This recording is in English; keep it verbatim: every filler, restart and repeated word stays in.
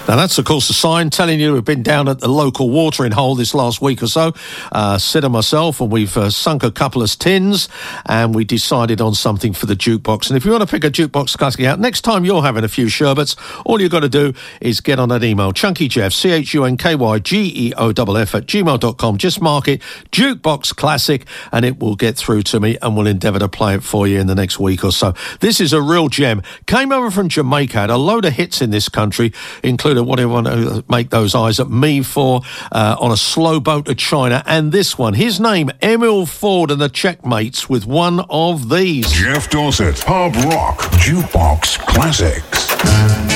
Now, that's, of course, a sign telling you we've been down at the local watering hole this last week or so, uh, Sid and myself, and we've uh, sunk a couple of tins, and we decided on something for the jukebox. And if you want to pick a jukebox classic out, next time you're having a few sherbets, all you've got to do is get on that email, chunkyjeff, C H U N K Y G E O F F at gmail dot com. Just mark it, jukebox classic, and it will get through to me, and we'll endeavour to play it for you in the next week or so. This is a real gem. Came over from Jamaica, had a load of hits in this country, including What Do You Want to Make Those Eyes at Me For, uh, On a Slow Boat to China, and this one. His name, Emil Ford and the Checkmates, with one of these. Jeff Dorset, Pub Rock Jukebox Classics.